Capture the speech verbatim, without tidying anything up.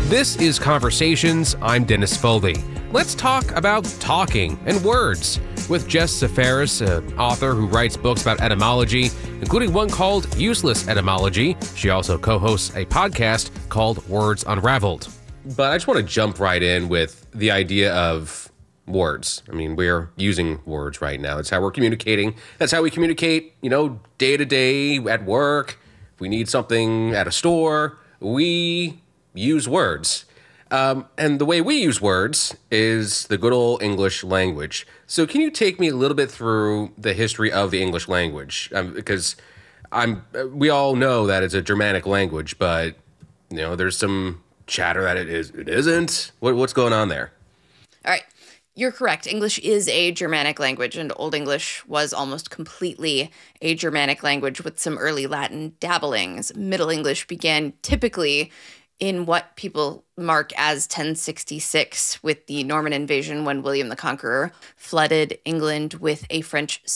This is Conversations. I'm Dennis Foley. Let's talk about talking and words with Jess Safaris, an author who writes books about etymology, including one called Useless Etymology. She also co-hosts a podcast called Words Unraveled. But I just want to jump right in with the idea of words. I mean, we're using words right now. That's how we're communicating. That's how we communicate, you know, day to day at work. If we need something at a store, we use words. Um, and the way we use words is the good old English language. So can you take me a little bit through the history of the English language? Um, because I'm, we all know that it's a Germanic language, but, you know, there's some chatter that it is, it isn't. What, what's going on there? All right. You're correct. English is a Germanic language, and Old English was almost completely a Germanic language with some early Latin dabblings. Middle English began typically in what people mark as ten sixty-six with the Norman invasion, when William the Conqueror flooded England with a French